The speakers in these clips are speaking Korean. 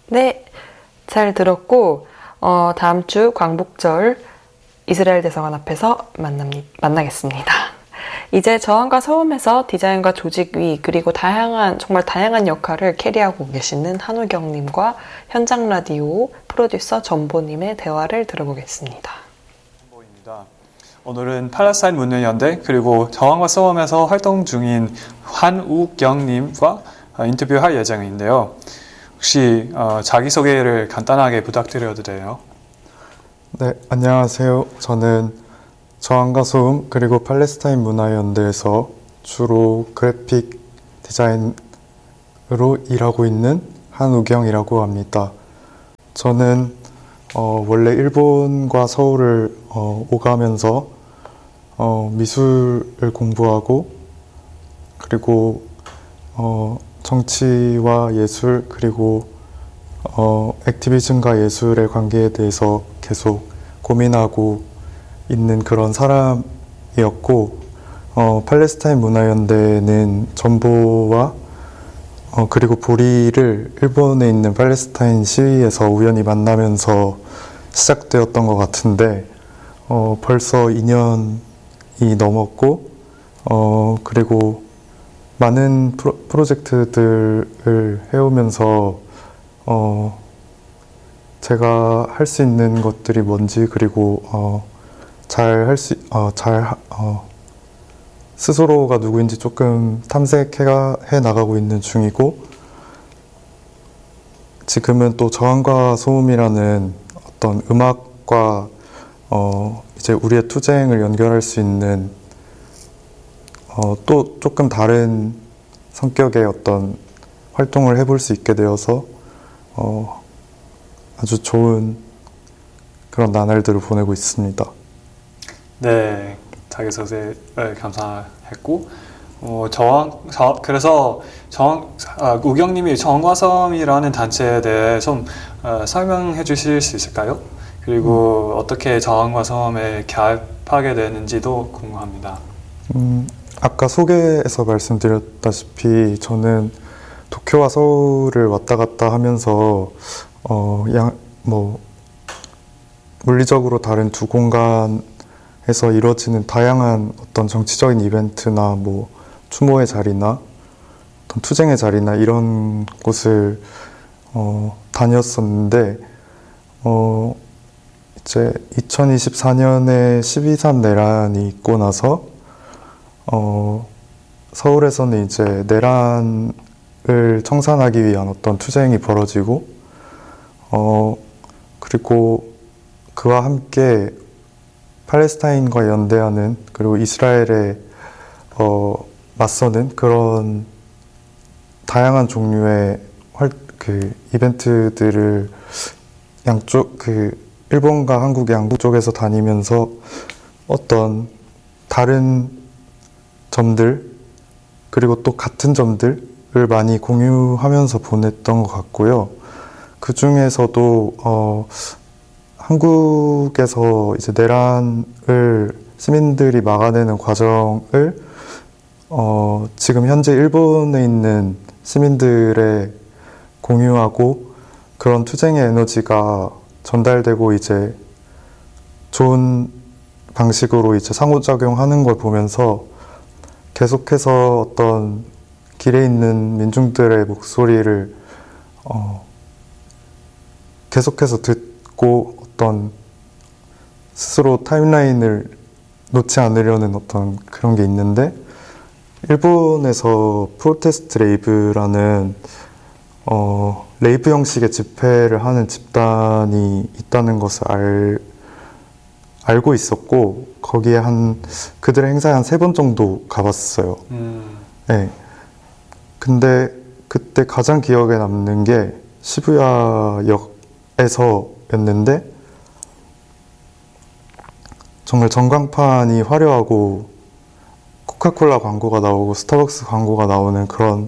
네, 잘 들었고 다음 주 광복절 이스라엘 대성관 앞에서 만나겠습니다. 이제 저항과 소음에서 디자인과 조직위 그리고 정말 다양한 역할을 캐리하고 계시는 한우경님과 현장 라디오 프로듀서 전보님의 대화를 들어보겠습니다. 전보입니다. 오늘은 팔레스타인 문예연대 그리고 저항과 소음에서 활동 중인 한우경님과 인터뷰할 예정인데요. 혹시 자기소개를 간단하게 부탁드려도 돼요? 네, 안녕하세요. 저는 저항과 소음 그리고 팔레스타인 문화연대에서 주로 그래픽 디자인으로 일하고 있는 한우경이라고 합니다. 저는 원래 일본과 서울을 오가면서 미술을 공부하고 그리고 정치와 예술 그리고 액티비즘과 예술의 관계에 대해서 계속 고민하고 있는 그런 사람이었고 팔레스타인 문화연대는 전보와 그리고 보리를 일본에 있는 팔레스타인 시위에서 우연히 만나면서 시작되었던 것 같은데 벌써 2년이 넘었고 그리고 많은 프로젝트들을 해오면서 제가 할 수 있는 것들이 뭔지 그리고 스스로가 누구인지 조금 탐색해 나가고 있는 중이고 지금은 또 저항과 소음이라는 어떤 음악과 이제 우리의 투쟁을 연결할 수 있는 또 조금 다른 성격의 어떤 활동을 해볼 수 있게 되어서 아주 좋은 그런 나날들을 보내고 있습니다. 네, 자기소개 감사했고 그래서 우경님이 저항과 소음이라는 단체에 대해 좀 설명해 주실 수 있을까요? 그리고 어떻게 저항과 소음에 가입하게 되는지도 궁금합니다. 아까 소개에서 말씀드렸다시피 저는 도쿄와 서울을 왔다 갔다 하면서 물리적으로 다른 두 공간에서 이루어지는 다양한 어떤 정치적인 이벤트나 추모의 자리나 어떤 투쟁의 자리나 이런 곳을 다녔었는데 이제 2024년에 12.3 내란이 있고 나서 서울에서는 이제 내란을 청산하기 위한 어떤 투쟁이 벌어지고 그리고 그와 함께 팔레스타인과 연대하는 그리고 이스라엘에 맞서는 그런 다양한 종류의 이벤트들을 양쪽 일본과 한국 양국 쪽에서 다니면서 어떤 다른 점들 그리고 또 같은 점들을 많이 공유하면서 보냈던 것 같고요. 그 중에서도 한국에서 이제 내란을 시민들이 막아내는 과정을 지금 현재 일본에 있는 시민들의 공유하고 그런 투쟁의 에너지가 전달되고 이제 좋은 방식으로 이제 상호작용하는 걸 보면서 계속해서 어떤 길에 있는 민중들의 목소리를 계속해서 듣고 어떤 스스로 타임라인을 놓지 않으려는 어떤 그런 게 있는데 일본에서 프로테스트 레이브라는 레이브 형식의 집회를 하는 집단이 있다는 것을 알고 있었고 거기에 그들의 행사에 한 3번 정도 가봤어요. 네. 근데 그때 가장 기억에 남는 게 시부야역에서였는데 정말 전광판이 화려하고 코카콜라 광고가 나오고 스타벅스 광고가 나오는 그런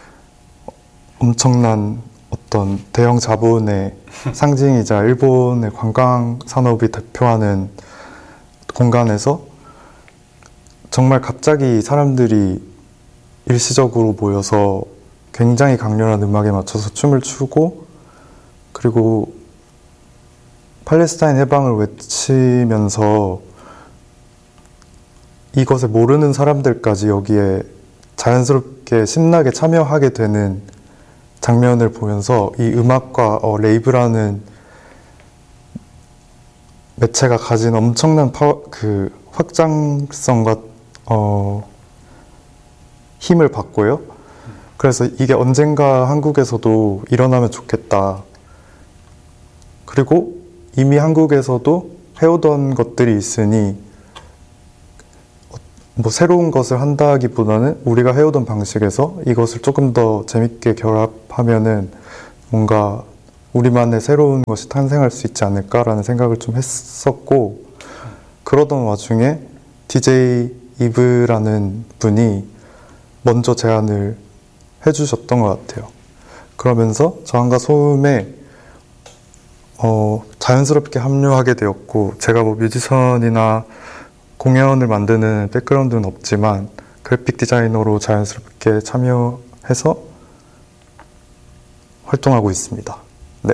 엄청난 어떤 대형 자본의 상징이자 일본의 관광 산업이 대표하는 공간에서 정말 갑자기 사람들이 일시적으로 모여서 굉장히 강렬한 음악에 맞춰서 춤을 추고 그리고 팔레스타인 해방을 외치면서 이것을 모르는 사람들까지 여기에 자연스럽게 신나게 참여하게 되는 장면을 보면서 이 음악과 레이브라는 매체가 가진 엄청난 확장성과 힘을 받고요. 그래서 이게 언젠가 한국에서도 일어나면 좋겠다. 그리고 이미 한국에서도 해오던 것들이 있으니 뭐 새로운 것을 한다기보다는 우리가 해오던 방식에서 이것을 조금 더 재밌게 결합하면은 뭔가 우리만의 새로운 것이 탄생할 수 있지 않을까라는 생각을 좀 했었고, 그러던 와중에 DJ 이브라는 분이 먼저 제안을 해주셨던 것 같아요. 그러면서 저항과 소음에 자연스럽게 합류하게 되었고, 제가 뭐 뮤지션이나 공연을 만드는 백그라운드는 없지만 그래픽 디자이너로 자연스럽게 참여해서 활동하고 있습니다. 네.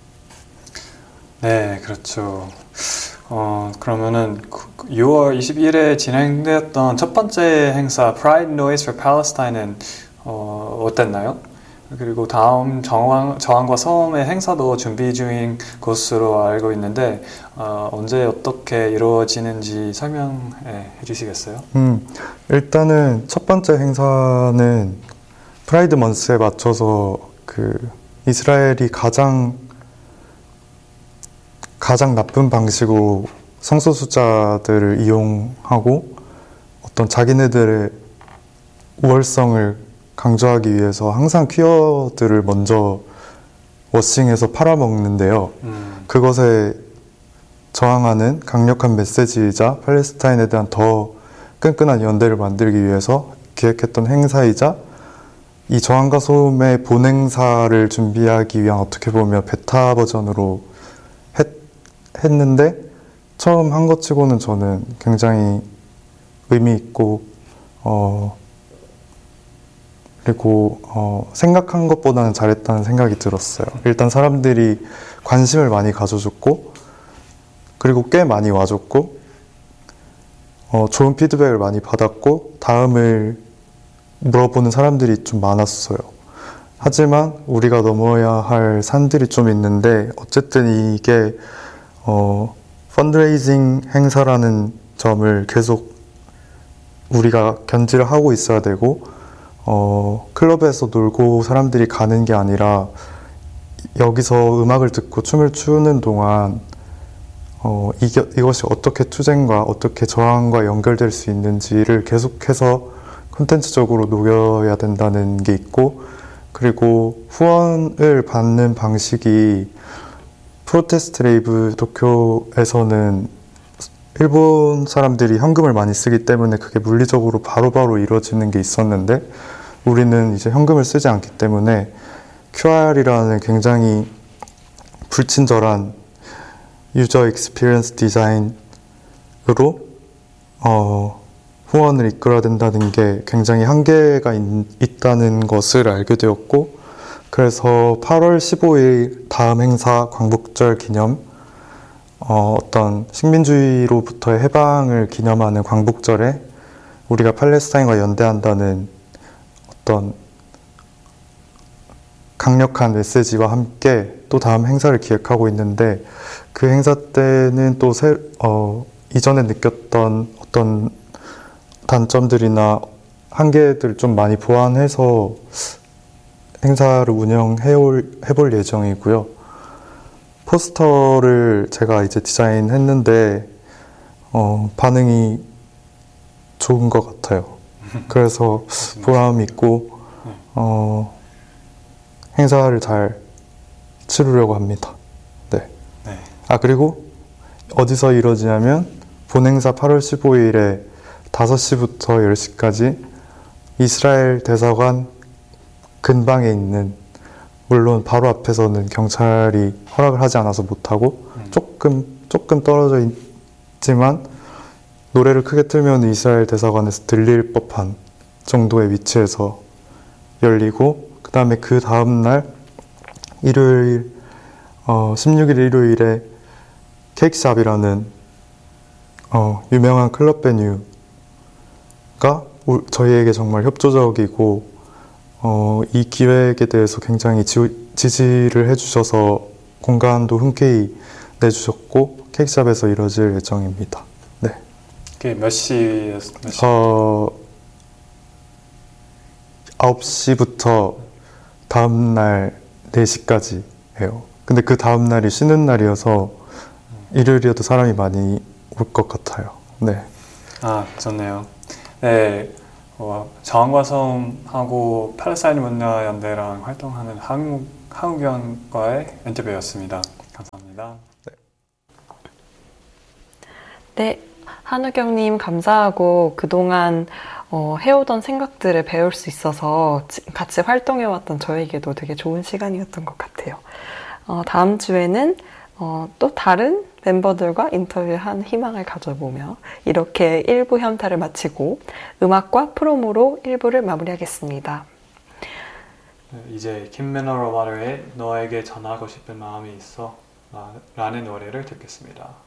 네, 그렇죠. 그러면은 6월 21일에 진행되었던 첫 번째 행사 Pride Noise for Palestine은 어땠나요? 그리고 다음 저항과 소음의 행사도 준비 중인 것으로 알고 있는데 언제 어떻게 이루어지는지 설명해 주시겠어요? 일단은 첫 번째 행사는 프라이드 먼스에 맞춰서 이스라엘이 가장 나쁜 방식으로 성소수자들을 이용하고 어떤 자기네들의 우월성을 강조하기 위해서 항상 퀴어들을 먼저 워싱해서 팔아먹는데요. 그것에 저항하는 강력한 메시지이자 팔레스타인에 대한 더 끈끈한 연대를 만들기 위해서 기획했던 행사이자 이 저항과 소음의 본행사를 준비하기 위한 어떻게 보면 베타 버전으로 했는데 처음 한 것 치고는 저는 굉장히 의미 있고 그리고 생각한 것보다는 잘했다는 생각이 들었어요. 일단 사람들이 관심을 많이 가져줬고 그리고 꽤 많이 와줬고 좋은 피드백을 많이 받았고 다음을 물어보는 사람들이 좀 많았어요. 하지만 우리가 넘어야 할 산들이 좀 있는데 어쨌든 이게 펀드레이징 행사라는 점을 계속 우리가 견지를 하고 있어야 되고 클럽에서 놀고 사람들이 가는 게 아니라 여기서 음악을 듣고 춤을 추는 동안 이것이 어떻게 투쟁과 어떻게 저항과 연결될 수 있는지를 계속해서 콘텐츠적으로 녹여야 된다는 게 있고, 그리고 후원을 받는 방식이 프로테스트 레이브 도쿄에서는 일본 사람들이 현금을 많이 쓰기 때문에 그게 물리적으로 바로바로 이루어지는 게 있었는데 우리는 이제 현금을 쓰지 않기 때문에 QR이라는 굉장히 불친절한 유저 익스피리언스 디자인으로 후원을 이끌어야 된다는 게 굉장히 한계가 있다는 것을 알게 되었고, 그래서 8월 15일 다음 행사 광복절 기념 어떤 식민주의로부터의 해방을 기념하는 광복절에 우리가 팔레스타인과 연대한다는 어떤 강력한 메시지와 함께 또 다음 행사를 기획하고 있는데, 그 행사 때는 또 이전에 느꼈던 어떤 단점들이나 한계들 좀 많이 보완해서 행사를 해볼 예정이고요. 포스터를 제가 이제 디자인했는데 반응이 좋은 것 같아요. 그래서 보람 있고 행사를 잘 치르려고 합니다. 네. 네. 그리고 어디서 이루어지냐면 본행사 8월 15일에 5시부터 10시까지 이스라엘 대사관 근방에 있는, 물론 바로 앞에서는 경찰이 허락을 하지 않아서 못하고 조금 떨어져 있지만 노래를 크게 틀면 이스라엘 대사관에서 들릴 법한 정도의 위치에서 열리고, 그 다음에 그 다음날 일요일 16일 일요일에 케이크샵이라는 유명한 클럽 베뉴가 저희에게 정말 협조적이고 이 기획에 대해서 굉장히 지지를 해주셔서 공간도 흔쾌히 내주셨고 케이크샵에서 이뤄질 예정입니다. 네. 그게 몇 시? 9시부터 다음날 4시까지 해요. 근데 그 다음날이 쉬는 날이어서 일요일이어도 사람이 많이 올 것 같아요. 네. 아, 좋네요. 네, 저항과섬하고 팔레스타인 문화연대랑 활동하는 한국연과의 인터뷰였습니다. 감사합니다. 네, 한우경님 감사하고 그동안 해오던 생각들을 배울 수 있어서 같이 활동해왔던 저에게도 되게 좋은 시간이었던 것 같아요. 다음 주에는 또 다른 멤버들과 인터뷰한 희망을 가져보며 이렇게 1부 현타를 마치고 음악과 프로모로 1부를 마무리하겠습니다. 네, 이제 김미너럴 와터의 너에게 전하고 싶은 마음이 있어 라는 노래를 듣겠습니다.